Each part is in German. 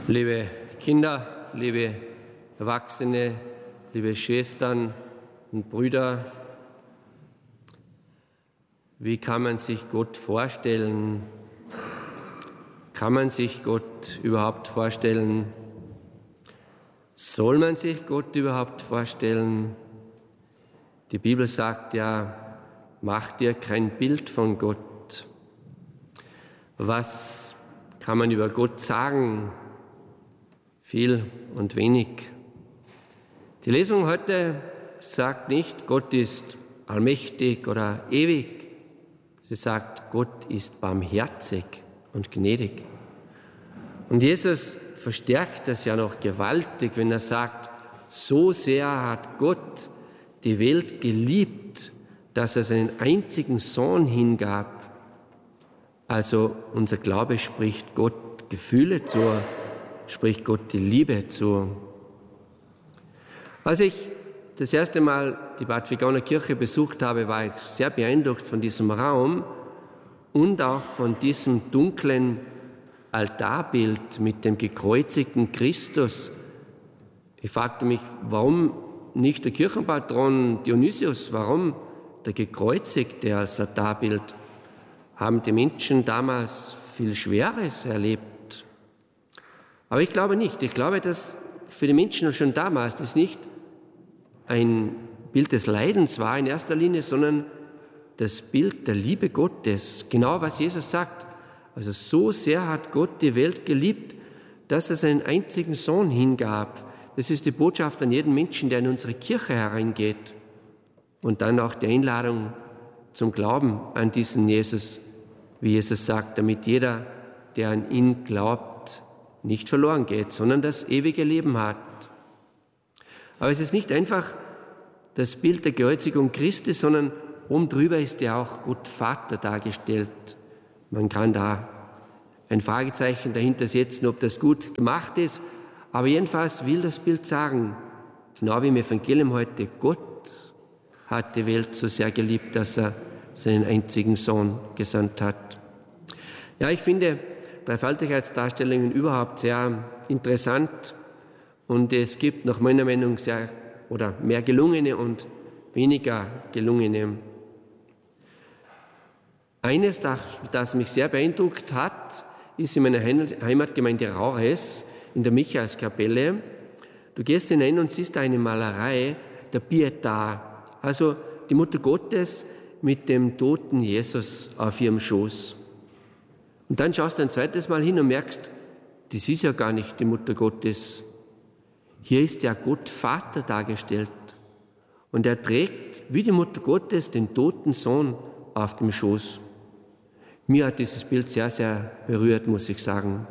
Liebe Kinder, liebe Erwachsene, liebe Schwestern und Brüder, wie kann man sich Gott vorstellen? Kann man sich Gott überhaupt vorstellen? Soll man sich Gott überhaupt vorstellen? Die Bibel sagt ja, mach dir kein Bild von Gott. Was kann man über Gott sagen? Viel und wenig. Die Lesung heute sagt nicht, Gott ist allmächtig oder ewig. Sie sagt, Gott ist barmherzig und gnädig. Und Jesus verstärkt das ja noch gewaltig, wenn er sagt, so sehr hat Gott die Welt geliebt, dass er seinen einzigen Sohn hingab. Also unser Glaube spricht Gott Gefühle zu, spricht Gott die Liebe zu. Als ich das erste Mal die Bad Viganer Kirche besucht habe, war ich sehr beeindruckt von diesem Raum und auch von diesem dunklen Altarbild mit dem gekreuzigten Christus. Ich fragte mich, warum nicht der Kirchenpatron Dionysius, warum der Gekreuzigte als Altarbild? Haben die Menschen damals viel Schweres erlebt? Aber ich glaube nicht. Ich glaube, dass für die Menschen schon damals das nicht ein Bild des Leidens war in erster Linie, sondern das Bild der Liebe Gottes. Genau was Jesus sagt. Also so sehr hat Gott die Welt geliebt, dass er seinen einzigen Sohn hingab. Das ist die Botschaft an jeden Menschen, der in unsere Kirche hereingeht. Und dann auch die Einladung zum Glauben an diesen Jesus, wie Jesus sagt, damit jeder, der an ihn glaubt, nicht verloren geht, sondern das ewige Leben hat. Aber es ist nicht einfach das Bild der Kreuzigung Christi, sondern oben drüber ist ja auch Gott Vater dargestellt. Man kann da ein Fragezeichen dahinter setzen, ob das gut gemacht ist, aber jedenfalls will das Bild sagen, genau wie im Evangelium heute, Gott hat die Welt so sehr geliebt, dass er seinen einzigen Sohn gesandt hat. Ja, ich finde Dreifaltigkeitsdarstellungen überhaupt sehr interessant und es gibt nach meiner Meinung mehr gelungene und weniger gelungene. Eines, das mich sehr beeindruckt hat, ist in meiner Heimatgemeinde Raures in der Michaelskapelle. Du gehst hinein und siehst eine Malerei der Pietà, also die Mutter Gottes mit dem toten Jesus auf ihrem Schoß. Und dann schaust du ein zweites Mal hin und merkst, das ist ja gar nicht die Mutter Gottes. Hier ist ja Gott Vater dargestellt. Und er trägt wie die Mutter Gottes den toten Sohn auf dem Schoß. Mir hat dieses Bild sehr, sehr berührt, muss ich sagen.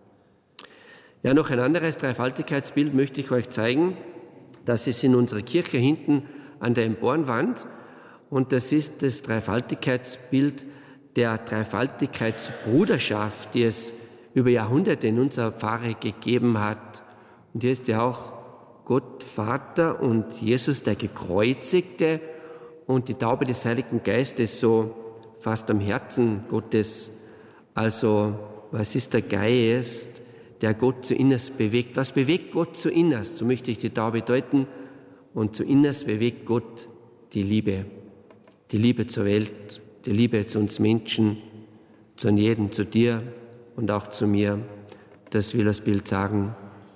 Ja, noch ein anderes Dreifaltigkeitsbild möchte ich euch zeigen. Das ist in unserer Kirche hinten an der Emporenwand. Und das ist das Dreifaltigkeitsbild der Dreifaltigkeitsbruderschaft, die es über Jahrhunderte in unserer Pfarre gegeben hat. Und hier ist ja auch Gott Vater und Jesus der Gekreuzigte und die Taube des Heiligen Geistes so fast am Herzen Gottes. Also was ist der Geist, der Gott zu innerst bewegt? Was bewegt Gott zu innerst? So möchte ich die Taube deuten. Und zu innerst bewegt Gott die Liebe zur Welt, die Liebe zu uns Menschen, zu jedem, zu dir und auch zu mir. Das will das Bild sagen.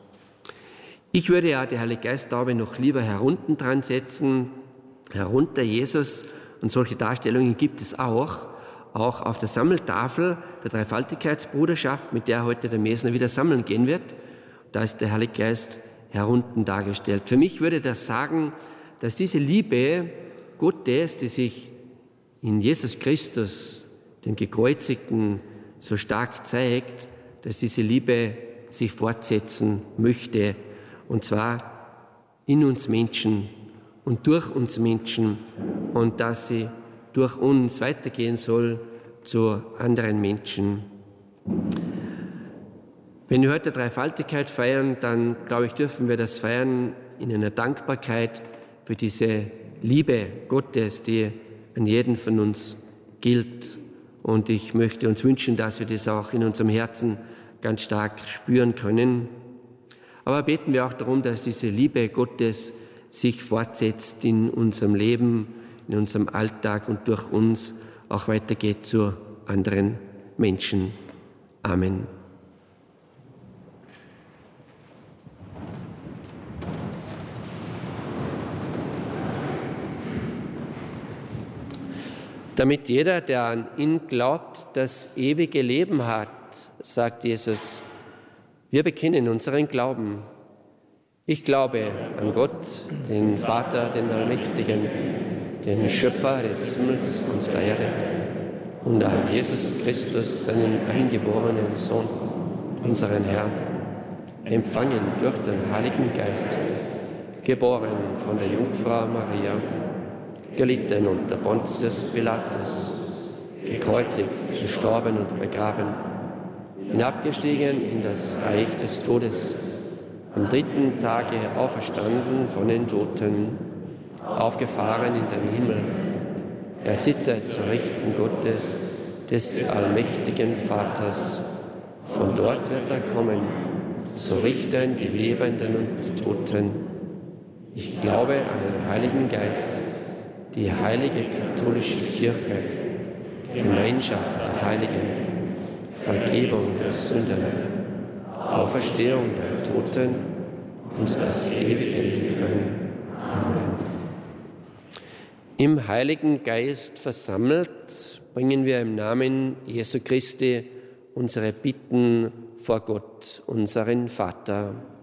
Ich würde ja die Heilige Geist-Taube noch lieber herunten dran setzen, herunter Jesus. Und solche Darstellungen gibt es auch auf der Sammeltafel der Dreifaltigkeitsbruderschaft, mit der heute der Mesner wieder sammeln gehen wird. Da ist der Heilige Geist herunten dargestellt. Für mich würde das sagen, dass diese Liebe Gottes, die sich in Jesus Christus, dem Gekreuzigten, so stark zeigt, dass diese Liebe sich fortsetzen möchte, und zwar in uns Menschen und durch uns Menschen, und dass sie durch uns weitergehen soll zu anderen Menschen. Wenn wir heute Dreifaltigkeit feiern, dann, glaube ich, dürfen wir das feiern in einer Dankbarkeit für diese Liebe Gottes, die an jeden von uns gilt. Und ich möchte uns wünschen, dass wir das auch in unserem Herzen ganz stark spüren können. Aber beten wir auch darum, dass diese Liebe Gottes sich fortsetzt in unserem Leben, in unserem Alltag und durch uns auch weitergeht zu anderen Menschen. Amen. Damit jeder, der an ihn glaubt, das ewige Leben hat, sagt Jesus, wir bekennen unseren Glauben. Ich glaube an Gott, den Vater, den Allmächtigen, den Schöpfer des Himmels und der Erde, und an Jesus Christus, seinen eingeborenen Sohn, unseren Herrn, empfangen durch den Heiligen Geist, geboren von der Jungfrau Maria, gelitten unter Pontius Pilatus, gekreuzigt, gestorben und begraben, hinabgestiegen in das Reich des Todes, am dritten Tage auferstanden von den Toten, aufgefahren in den Himmel. Er sitze zur Rechten Gottes, des allmächtigen Vaters. Von dort wird er kommen, zu richten die Lebenden und die Toten. Ich glaube an den Heiligen Geist, die heilige katholische Kirche, Gemeinschaft der Heiligen, Vergebung der Sünden, Auferstehung der Toten und das ewige Leben. Amen. Im Heiligen Geist versammelt bringen wir im Namen Jesu Christi unsere Bitten vor Gott, unseren Vater.